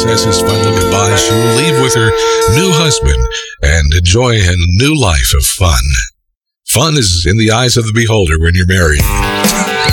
princess's final goodbye, she will leave with her new husband and enjoy a new life of fun. Fun is in the eyes of the beholder when you're married.